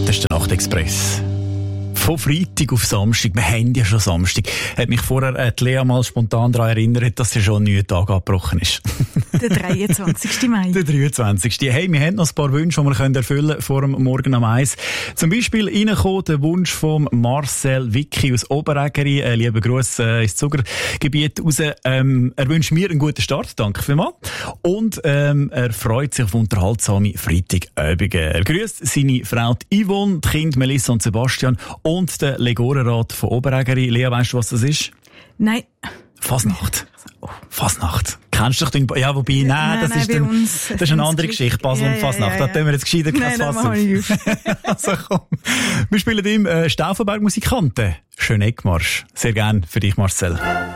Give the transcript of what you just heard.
Das ist der Nachtexpress. Von Freitag auf Samstag, wir haben ja schon Samstag, hat mich vorher die Lea mal spontan daran erinnert, dass ja schon ein neuer Tag abgebrochen ist. Der 23. Mai. Der 23. Hey, wir haben noch ein paar Wünsche, die wir erfüllen können vor dem Morgen am 1. Zum Beispiel reingekommen der Wunsch von Marcel Vicky aus Oberägeri. Lieben Gruß ins Zuckergebiet raus. Er wünscht mir einen guten Start, danke vielmals. Und er freut sich auf unterhaltsame Freitagabende. Er grüßt seine Frau Yvonne, die Kinder Melissa und Sebastian und den Legorenrat von Oberägeri. Lea, weißt du, was das ist? Nein. Fasnacht. Fasnacht. Kennst du dich den? Ja, wobei, nein, das ist eine andere Geschichte. Basel und Fasnacht. Da tun wir jetzt gescheiter kein Fass auf. Also komm. Wir spielen ihm Stauffenberg Musikanten. Schönen Eckmarsch. Sehr gern für dich, Marcel.